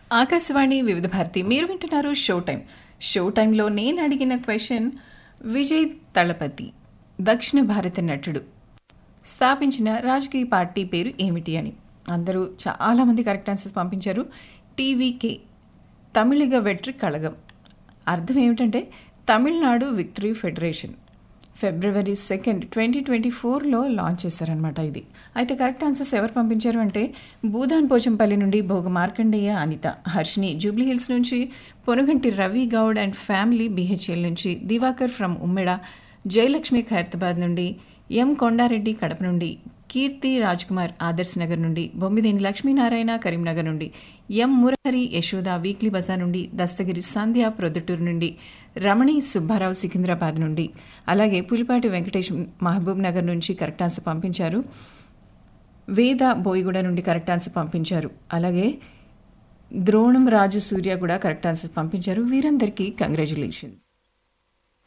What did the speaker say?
ఆకాశవాణి వివిధ భారతి మీరు వింటున్నారు షో టైంలో నేను అడిగిన క్వశ్చన్ విజయ్ తళపతి దక్షిణ భారత నటుడు స్థాపించిన రాజకీయ పార్టీ పేరు ఏమిటి అని అందరూ చాలామంది కరెక్ట్ ఆన్సర్స్ పంపించారు. టీవీకే తమిళిగ వెట్రి కళగం అర్థం ఏమిటంటే Tamil Nadu victory federation. February 2nd, 2024లో launch చేశారనమాట ఇది. అయితే కరెక్ట్ ఆన్సర్స్ ఎవరు పంపించారు అంటే భూదాన్ పోచంపల్లి నుండి భోగ మార్కండేయ అనిత, హర్షిని జూబ్లీ హిల్స్ నుంచి, పొనుగంటి Ravi Goud and family BHL నుంచి, దివాకర్ ఫ్రమ్ ఉమ్మెడ, జయలక్ష్మి ఖైరతాబాద్ నుండి, ఎం కొండారెడ్డి కడప నుండి, కీర్తి రాజ్ కుమార్ ఆదర్శ్ నగర్ నుండి, బొమ్మిదేని లక్ష్మీనారాయణ కరీంనగర్ నుండి, ఎం మురహరి యశోద వీక్లీ బజార్ నుండి, దస్తగిరి సంధ్య ప్రొద్దుటూరు నుండి, రమణి సుబ్బారావు సికింద్రాబాద్ నుండి, అలాగే పులిపాటి వెంకటేష్ మహబూబ్ నగర్ నుంచి కరెక్ట్ ఆన్సర్ పంపించారు. వేద బోయిగూడ నుండి కరెక్ట్ ఆన్సర్ పంపించారు. అలాగే ద్రోణం రాజు సూర్య కూడా కరెక్ట్ ఆన్సర్ పంపించారు. వీరందరికీ కంగ్రాచులేషన్స్.